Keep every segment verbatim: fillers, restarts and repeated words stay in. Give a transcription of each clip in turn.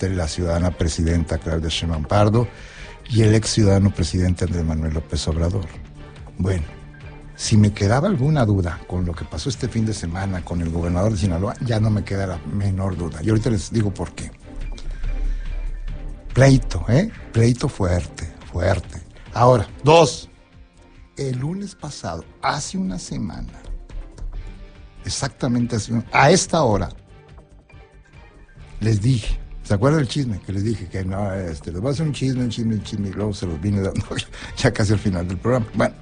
entre la ciudadana presidenta Claudia Sheinbaum Pardo y el ex ciudadano presidente Andrés Manuel López Obrador. Bueno, si me quedaba alguna duda con lo que pasó este fin de semana con el gobernador de Sinaloa, ya no me queda la menor duda. Y ahorita les digo por qué. Pleito, ¿eh? Pleito fuerte, fuerte. Ahora, dos. El lunes pasado, hace una semana, exactamente hace una, a esta hora, les dije, ¿se acuerdan del chisme? Que les dije que no, este, les voy a hacer un chisme, un chisme, un chisme, y luego se los vine dando ya casi al final del programa. Bueno,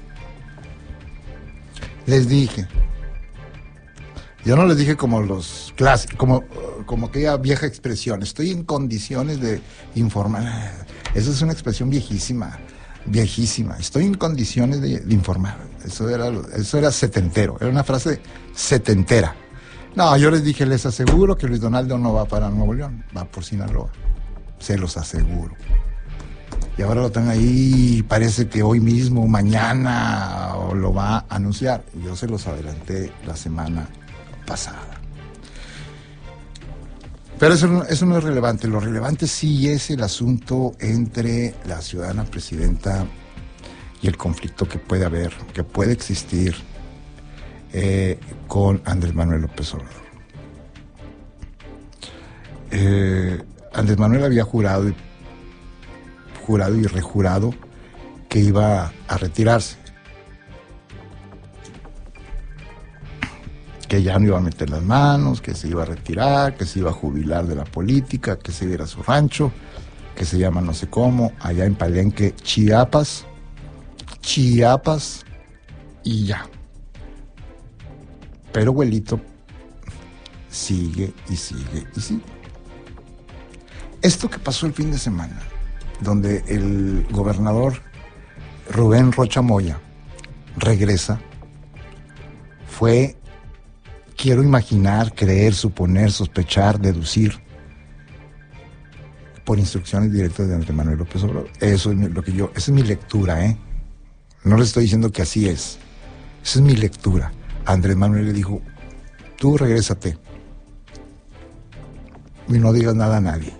les dije, yo no les dije como los clásicos, como, como aquella vieja expresión, estoy en condiciones de informar. Esa es una expresión viejísima, viejísima. Estoy en condiciones de, de informar. Eso era, eso era setentero, era una frase setentera. No, yo les dije, les aseguro que Luis Donaldo no va para Nuevo León, va por Sinaloa. Se los aseguro. Y ahora lo están ahí, parece que hoy mismo, mañana, o lo va a anunciar. Yo se los adelanté la semana pasada. Pero eso no, eso no es relevante. Lo relevante sí es el asunto entre la ciudadana presidenta y el conflicto que puede haber, que puede existir eh, con Andrés Manuel López Obrador. Eh, Andrés Manuel había jurado y, jurado y rejurado que iba a retirarse, que ya no iba a meter las manos, que se iba a retirar, que se iba a jubilar de la política, que se iba a ir a su rancho, que se llama no sé cómo, allá en Palenque, Chiapas, Chiapas, y ya. Pero abuelito sigue y sigue y sigue. Esto que pasó el fin de semana, donde el gobernador Rubén Rocha Moya regresa, fue, quiero imaginar, creer, suponer, sospechar, deducir, por instrucciones directas de Andrés Manuel López Obrador. Eso es lo que yo, esa es mi lectura, ¿eh? No les estoy diciendo que así es. Esa es mi lectura. Andrés Manuel le dijo, tú regrésate y no digas nada a nadie,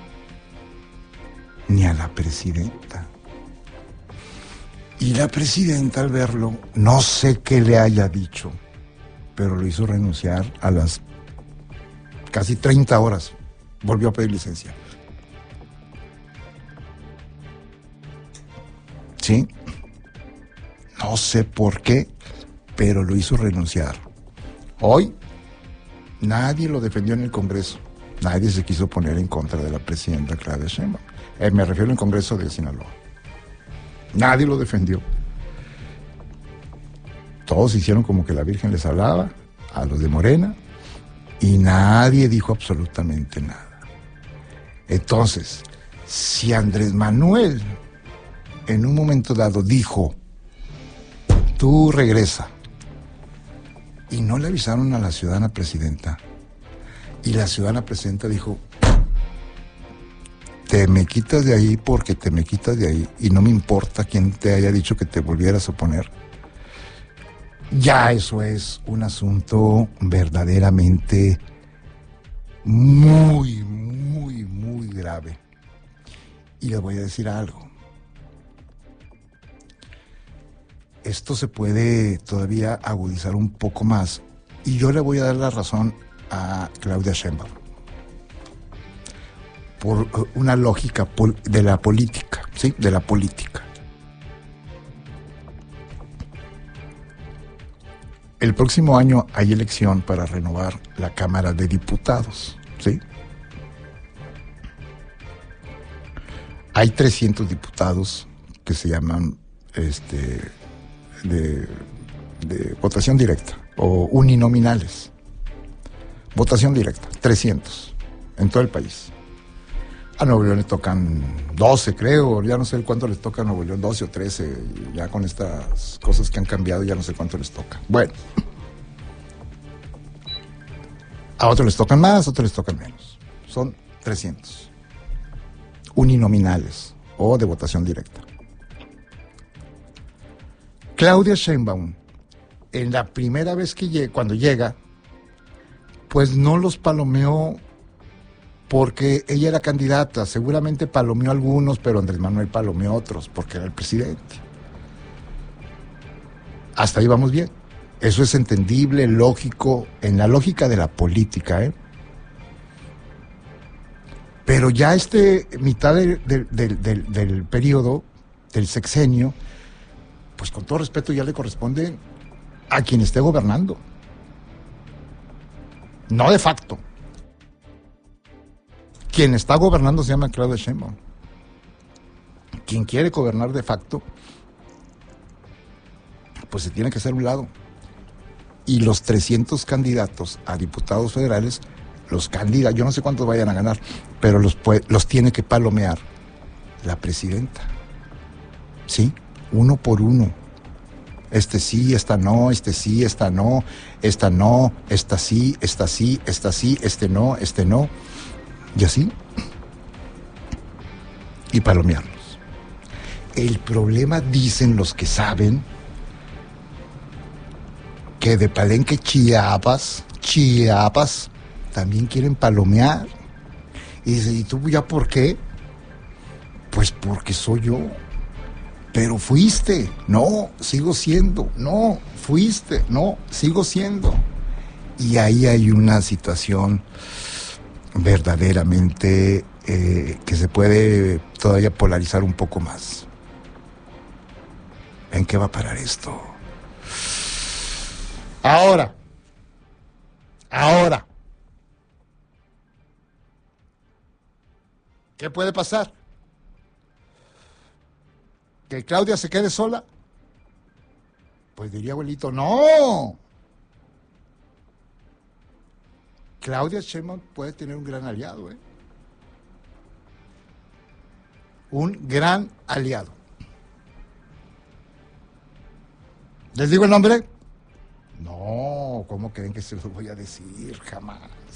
ni a la presidenta. Y la presidenta, al verlo, no sé qué le haya dicho, pero lo hizo renunciar a las casi treinta horas. Volvió a pedir licencia. ¿Sí? No sé por qué, pero lo hizo renunciar. Hoy, nadie lo defendió en el Congreso. Nadie se quiso poner en contra de la presidenta Claudia Sheinbaum. Eh, me refiero al Congreso de Sinaloa. Nadie lo defendió. Todos hicieron como que la Virgen les hablaba, a los de Morena, y nadie dijo absolutamente nada. Entonces, si Andrés Manuel en un momento dado dijo, tú regresa, y no le avisaron a la ciudadana presidenta, y la ciudadana presidenta dijo, te me quitas de ahí porque te me quitas de ahí, y no me importa quién te haya dicho que te volvieras a oponer. Ya eso es un asunto verdaderamente muy, muy, muy grave. Y les voy a decir algo. Esto se puede todavía agudizar un poco más, y yo le voy a dar la razón a Claudia Sheinbaum por una lógica de la política, ¿sí? De la política. El próximo año hay elección para renovar la Cámara de Diputados, ¿sí? Hay trescientos diputados que se llaman este, de, de votación directa o uninominales. Votación directa, trescientos en todo el país. A Nuevo León le tocan doce, creo, ya no sé cuánto les toca a Nuevo León, doce o trece, ya con estas cosas que han cambiado ya no sé cuánto les toca. Bueno, a otros les tocan más, a otros les tocan menos. Son trescientos. Uninominales o de votación directa. Claudia Sheinbaum, en la primera vez que llega, cuando llega, pues no los palomeó porque ella era candidata, seguramente palomeó algunos, pero Andrés Manuel palomeó otros, porque era el presidente. Hasta ahí vamos bien. Eso es entendible, lógico, en la lógica de la política, ¿eh? Pero ya este mitad de, de, de, de, del periodo, del sexenio, pues con todo respeto ya le corresponde a quien esté gobernando. No de facto. Quien está gobernando se llama Claudia Sheinbaum. Quien quiere gobernar de facto, pues se tiene que hacer a un lado. Y los trescientos candidatos a diputados federales, los candidatos, yo no sé cuántos vayan a ganar, pero los, los tiene que palomear la presidenta. ¿Sí? Uno por uno. Este sí, esta no, este sí, esta no, esta no, esta sí, esta sí, esta sí, este no, este no. Y así. Y palomearlos. El problema, dicen los que saben, que de Palenque, Chiapas, Chiapas, también quieren palomear. Y dice, ¿y tú ya por qué? Pues porque soy yo. Pero fuiste, no, sigo siendo, no, fuiste, no, sigo siendo. Y ahí hay una situación verdaderamente eh, que se puede todavía polarizar un poco más. ¿En qué va a parar esto? Ahora, ahora, ¿qué puede pasar? ¿Que Claudia se quede sola? Pues diría abuelito, no. Claudia Sheinbaum puede tener un gran aliado, ¿eh? Un gran aliado. ¿Les digo el nombre? No, ¿cómo creen que se los voy a decir? Jamás.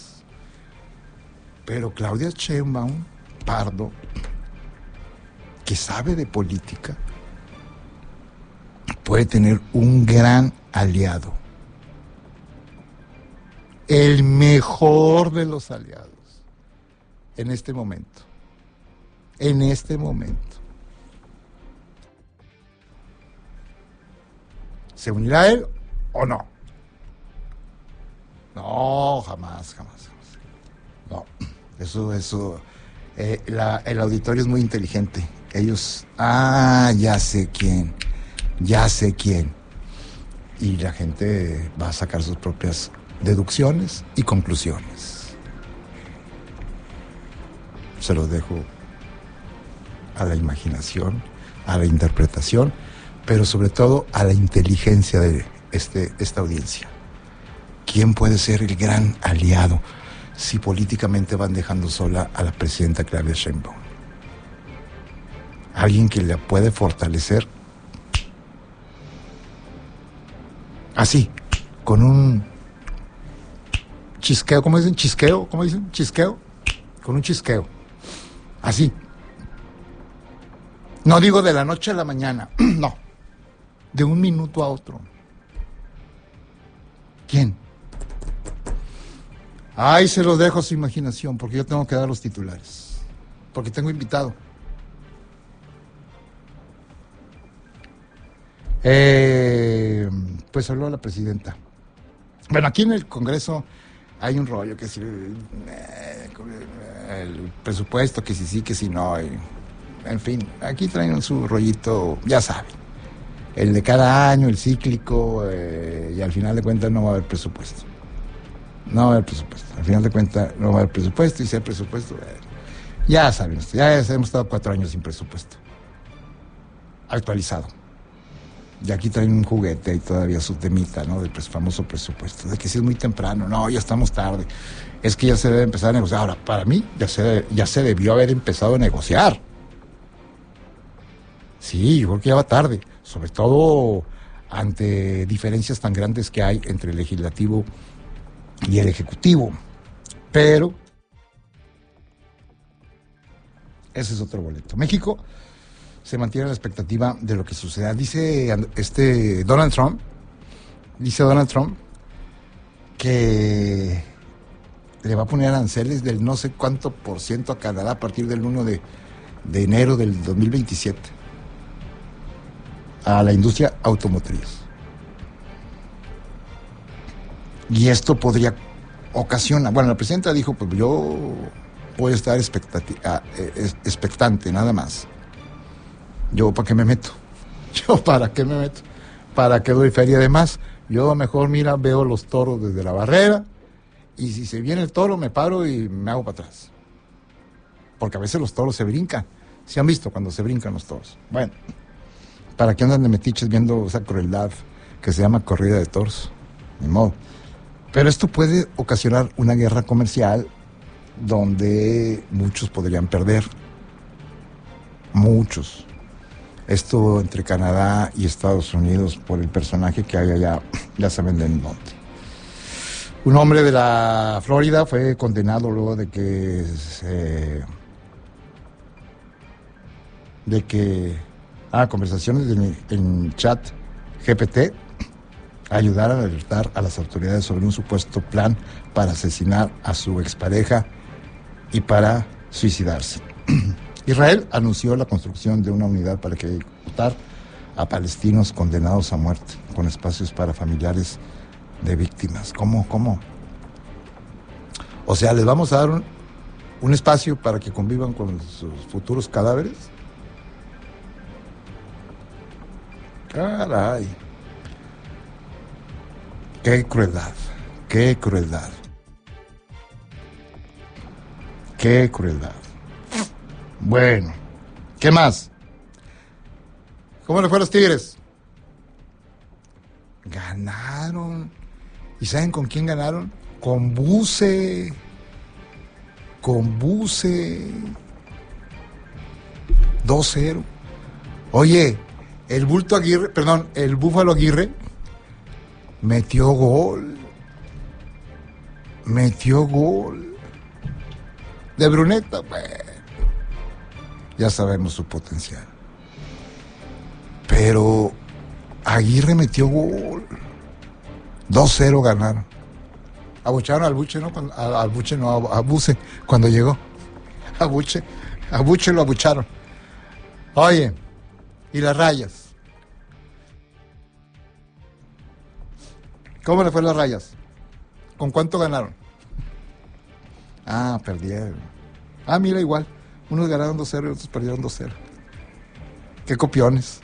Pero Claudia Sheinbaum Pardo, que sabe de política, puede tener un gran aliado. El mejor de los aliados en este momento. En este momento. ¿Se unirá él o no? No, jamás, jamás, jamás. No, eso, eso. Eh, la, el auditorio es muy inteligente. Ellos, ah, ya sé quién, ya sé quién. Y la gente va a sacar sus propias deducciones y conclusiones. Se los dejo a la imaginación, a la interpretación, pero sobre todo a la inteligencia de este, esta audiencia. ¿Quién puede ser el gran aliado si políticamente van dejando sola a la presidenta Claudia Sheinbaum? Alguien que la puede fortalecer así, con un chisqueo, ¿cómo dicen? Chisqueo, ¿cómo dicen? Chisqueo, con un chisqueo, así. No digo de la noche a la mañana, no, de un minuto a otro. ¿Quién? Ay, se los dejo a su imaginación, porque yo tengo que dar los titulares, porque tengo invitado. Eh, pues habló la presidenta. Bueno, aquí en el Congreso hay un rollo que si eh, el presupuesto, que si sí, que si no, y, en fin, aquí traen su rollito, ya saben, el de cada año, el cíclico, eh, y al final de cuentas no va a haber presupuesto. No va a haber presupuesto. Al final de cuentas no va a haber presupuesto, y si hay presupuesto, eh, ya saben, ya hemos estado cuatro años sin presupuesto actualizado. Y aquí traen un juguete y todavía su temita, ¿no? Del famoso presupuesto. De que si es muy temprano, no, ya estamos tarde. Es que ya se debe empezar a negociar. Ahora, para mí, ya se, ya se debió haber empezado a negociar. Sí, yo creo que ya va tarde. Sobre todo ante diferencias tan grandes que hay entre el legislativo y el ejecutivo. Pero ese es otro boleto. México se mantiene la expectativa de lo que suceda. Dice este Donald Trump, dice Donald Trump que le va a poner aranceles del no sé cuánto por ciento a Canadá a partir del primero de, de enero del dos mil veintisiete a la industria automotriz. Y esto podría ocasionar, bueno, la presidenta dijo, pues yo voy a estar expectati- ah, eh, expectante, nada más. Yo, ¿para qué me meto? Yo, ¿para qué me meto? ¿Para qué doy feria de más? Yo mejor, mira, veo los toros desde la barrera y si se viene el toro me paro y me hago para atrás. Porque a veces los toros se brincan. ¿Se han visto cuando se brincan los toros? Bueno, ¿para qué andan de metiches viendo esa crueldad que se llama corrida de toros? Ni modo. Pero esto puede ocasionar una guerra comercial donde muchos podrían perder. Muchos. Esto entre Canadá y Estados Unidos por el personaje que hay allá, ya saben de dónde. Un hombre de la Florida fue condenado luego de que se, de que ah, conversaciones en, en chat G P T ayudaran a alertar a las autoridades sobre un supuesto plan para asesinar a su expareja y para suicidarse. Israel anunció la construcción de una unidad para ejecutar a palestinos condenados a muerte, con espacios para familiares de víctimas. ¿Cómo? ¿Cómo? O sea, ¿les vamos a dar un, un espacio para que convivan con sus futuros cadáveres? Caray. Qué crueldad, qué crueldad. Qué crueldad. Bueno, ¿qué más? ¿Cómo le fue a los Tigres? Ganaron. ¿Y saben con quién ganaron? Con Buse. Con Buse. dos cero. Oye, el Bulto Aguirre, perdón, el Búfalo Aguirre metió gol. Metió gol. De Bruneta, pues. Ya sabemos su potencial. Pero Aguirre metió gol. dos cero ganaron. Abucharon al Buche, ¿no? Cuando, al, al Buche, no, a, a Buse, cuando llegó. A Buche, a Buche lo abucharon. Oye, ¿y las Rayas? ¿Cómo le fue a las Rayas? ¿Con cuánto ganaron? Ah, perdieron. Ah, mira, igual. Unos ganaron dos cero y otros perdieron dos cero. Qué copiones.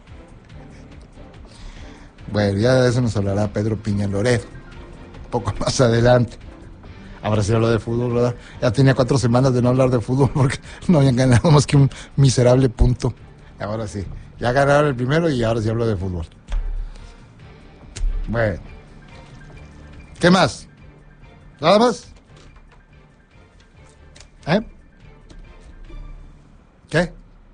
Bueno, ya de eso nos hablará Pedro Piña Loredo. Un poco más adelante. Ahora sí habló de fútbol, ¿verdad? Ya tenía cuatro semanas de no hablar de fútbol porque no habían ganado más que un miserable punto. Ahora sí. Ya ganaron el primero y ahora sí hablo de fútbol. Bueno. ¿Qué más? ¿Nada más? ¿Eh? ¿Qué?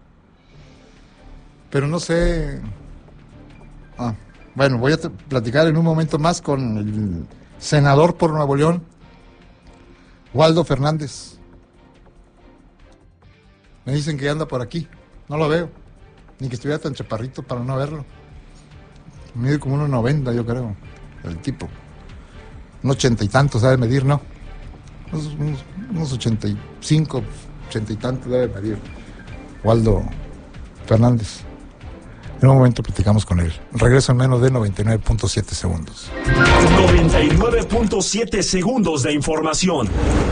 Pero no sé. Ah, bueno, voy a t- platicar en un momento más con el senador por Nuevo León, Waldo Fernández. Me dicen que anda por aquí. No lo veo. Ni que estuviera tan chaparrito para no verlo. Mide como unos noventa, yo creo. El tipo. Un ochenta y tantos debe medir, ¿no? Unos, unos, unos ochenta y cinco, ochenta y tantos debe medir. Waldo Fernández. En un momento platicamos con él. Regreso en menos de noventa y nueve punto siete segundos. noventa y nueve punto siete segundos de información.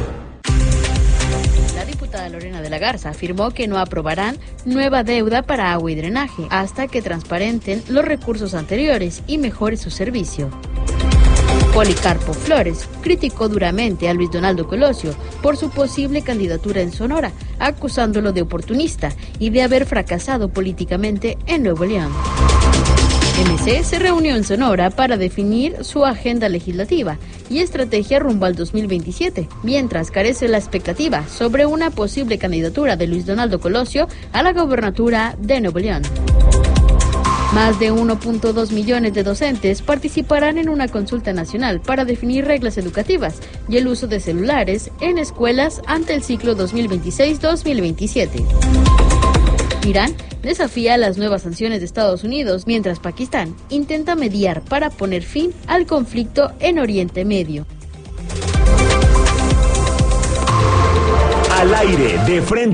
La diputada Lorena de la Garza afirmó que no aprobarán nueva deuda para agua y drenaje hasta que transparenten los recursos anteriores y mejore su servicio. Policarpo Flores criticó duramente a Luis Donaldo Colosio por su posible candidatura en Sonora, acusándolo de oportunista y de haber fracasado políticamente en Nuevo León. M C se reunió en Sonora para definir su agenda legislativa y estrategia rumbo al dos mil veintisiete, mientras carece la expectativa sobre una posible candidatura de Luis Donaldo Colosio a la gobernatura de Nuevo León. Más de uno punto dos millones de docentes participarán en una consulta nacional para definir reglas educativas y el uso de celulares en escuelas ante el ciclo dos mil veintiséis dos mil veintisiete. Irán desafía las nuevas sanciones de Estados Unidos, mientras Pakistán intenta mediar para poner fin al conflicto en Oriente Medio. Al aire, de frente.